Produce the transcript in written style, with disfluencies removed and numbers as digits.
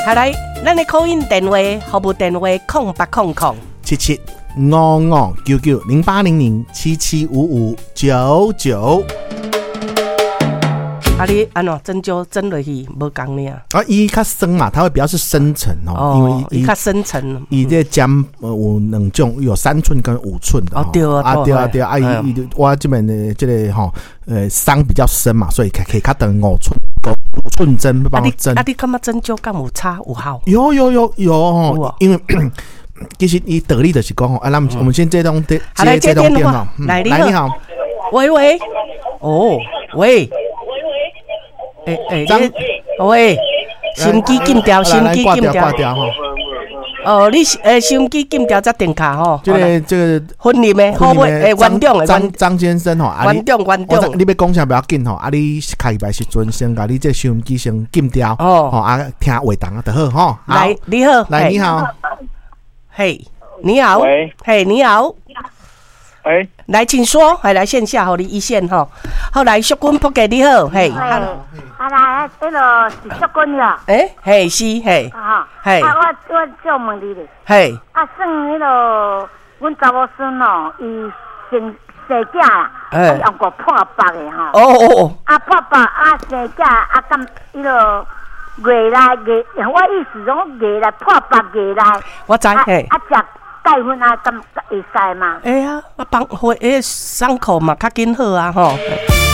好来，咱的call in电话，服务电话0800-775599。啊，你安怎针灸针落去无共呢？ 啊，伊较深嘛，它会比较是深层哦，因为伊较深层。 伊这针有两种，有3寸跟5寸的。 哦，对啊， 对啊，对啊，我这边的这个伤比较深嘛，所以可以较长5寸针帮我针。 啊，你感觉针灸敢有差有效？ 有，因为其实伊道理就是讲啊，我们先接通电话。 来，你好，喂，喂，喂，心机禁掉， 挂掉哈。 哦，你心机禁掉才电卡吼。 这个婚礼的，好不？园长的张先生吼， 园长， 你要讲啥不要紧吼，啊，你开牌时阵先把你这收音机先禁掉，吼啊，听话筒啊就好吼。 来，你好， 来，你好， 嘿，你好， 喂， 嘿，你好。来，请说，来线下，好，你一线哈。后来，淑君仆给你好，嘿。 啊来，这个是淑君了。 嘿，是，嘿。嘿。 我想问你咧。 嘿。 算迄个，阮查某孙哦，伊生囝啦，用过破腹的吼。 哦。 破腹生囝敢迄个月来，我意思讲月来破腹月来。 我知，嘿。 食钙粉敢会使吗？ 啊，帮伤口嘛较紧好啊，吼。